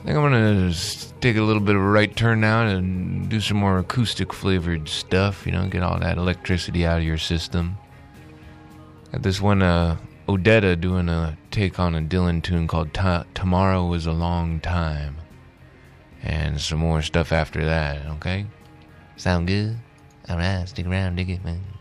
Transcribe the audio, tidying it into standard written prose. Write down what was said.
I think I'm gonna take a little bit of a right turn now and do some more acoustic flavored stuff, get all that electricity out of your system. Got this one, Odetta doing a take on a Dylan tune called Tomorrow Was a Long Time. And some more stuff after that, okay? Sound good? Alright, stick around, dig it, man.